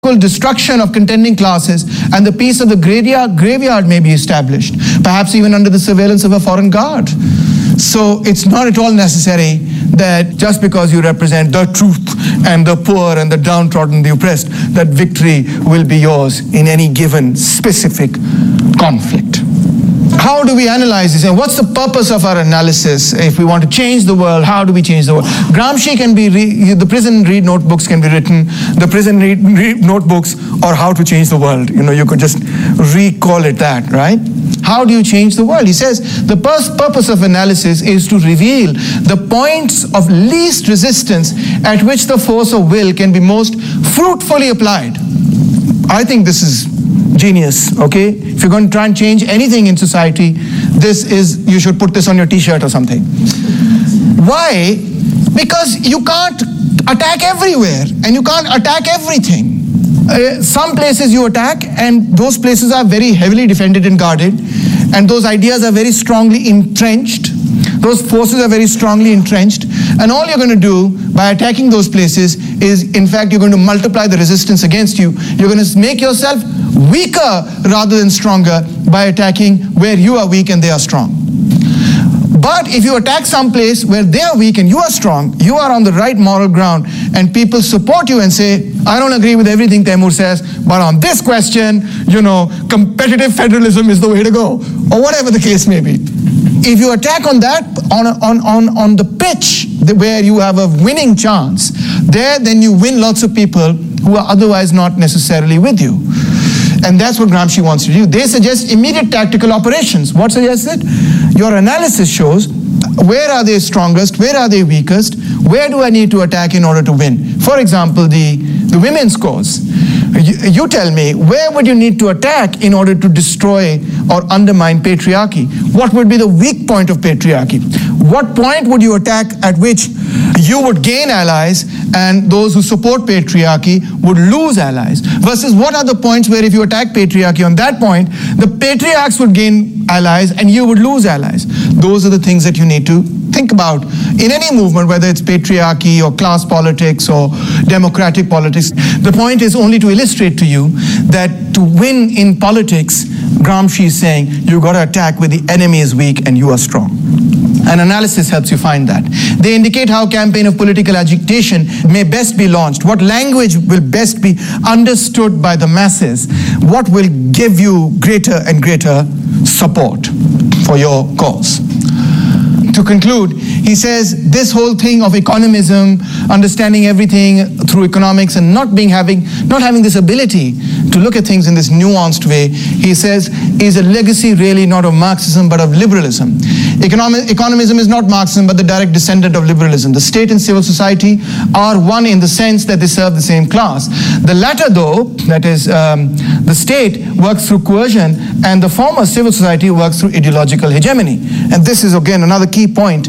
destruction of contending classes, and the peace of the graveyard may be established, perhaps even under the surveillance of a foreign guard. So it's not at all necessary that just because you represent the truth and the poor and the downtrodden, the oppressed, that victory will be yours in any given specific conflict. How do we analyze this? And what's the purpose of our analysis? If we want to change the world, how do we change the world? Gramsci can be, the prison read notebooks can be written, the prison read notebooks or how to change the world. You could just recall it that, right? How do you change the world? He says the purpose of analysis is to reveal the points of least resistance at which the force of will can be most fruitfully applied. I think this is genius, okay? If you're going to try and change anything in society, you should put this on your t-shirt or something. Why? Because you can't attack everywhere and you can't attack everything. Some places you attack and those places are very heavily defended and guarded, and those ideas are very strongly entrenched. Those forces are very strongly entrenched, and all you're going to do by attacking those places is, in fact, you're going to multiply the resistance against you. You're going to make yourself weaker rather than stronger by attacking where you are weak and they are strong. But if you attack some place where they are weak and you are strong, you are on the right moral ground, and people support you and say, I don't agree with everything Taimur says, but on this question, competitive federalism is the way to go, or whatever the case may be. If you attack on that, on the pitch where you have a winning chance, then you win lots of people who are otherwise not necessarily with you. And that's what Gramsci wants to do. They suggest immediate tactical operations. What suggested? Your analysis shows where are they strongest, where are they weakest, where do I need to attack in order to win? For example, the women's cause. You tell me, where would you need to attack in order to destroy or undermine patriarchy? What would be the weak point of patriarchy? What point would you attack at which you would gain allies and those who support patriarchy would lose allies? Versus what are the points where if you attack patriarchy on that point, the patriarchs would gain allies and you would lose allies? Those are the things that you need to think about in any movement, whether it's patriarchy or class politics or democratic politics. The point is only to illustrate to you that to win in politics, Gramsci is saying you've got to attack where the enemy is weak and you are strong. And analysis helps you find that. They indicate how campaign of political agitation may best be launched, what language will best be understood by the masses, what will give you greater and greater support for your cause. To conclude, he says this whole thing of economism, understanding everything through economics and not having this ability to look at things in this nuanced way, he says, is a legacy really not of Marxism but of liberalism. Economism is not Marxism but the direct descendant of liberalism. The state and civil society are one in the sense that they serve the same class. The latter, though, that is, the state works through coercion and the former civil society works through ideological hegemony. And this is again another key point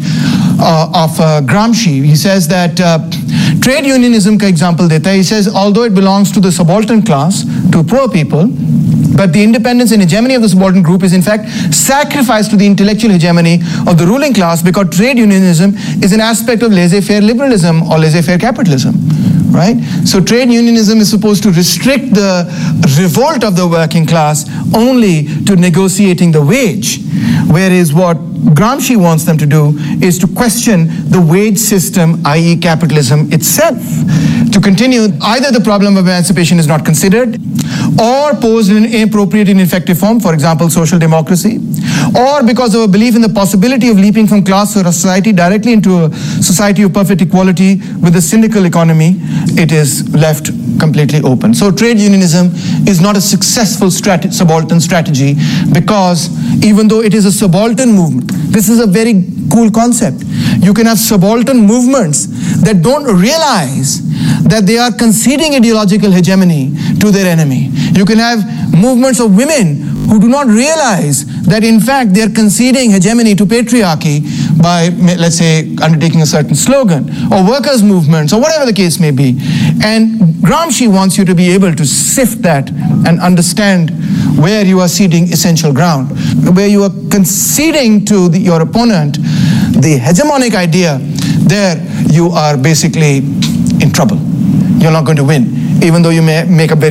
of Gramsci. He says that trade unionism ka example deta hai. He says although it belongs to the subaltern class, to poor people, but the independence and hegemony of the subaltern group is in fact sacrificed to the intellectual hegemony of the ruling class, because trade unionism is an aspect of laissez-faire liberalism or laissez-faire capitalism. Right? So trade unionism is supposed to restrict the revolt of the working class only to negotiating the wage, whereas what Gramsci wants them to do is to question the wage system, i.e. capitalism itself. To continue, either the problem of emancipation is not considered, or posed in an inappropriate and ineffective form, for example, social democracy, or because of a belief in the possibility of leaping from class or society directly into a society of perfect equality with a cynical economy, it is left completely open. So trade unionism is not a successful subaltern strategy, because even though it is a subaltern movement, this is a very cool concept. You can have subaltern movements that don't realize that they are conceding ideological hegemony to their enemy. You can have movements of women who do not realize that in fact they are conceding hegemony to patriarchy by, let's say, undertaking a certain slogan, or workers' movements, or whatever the case may be. And Gramsci wants you to be able to sift that and understand where you are ceding essential ground, where you are conceding to your opponent the hegemonic idea. There you are basically in trouble. You're not going to win. even though you may make up very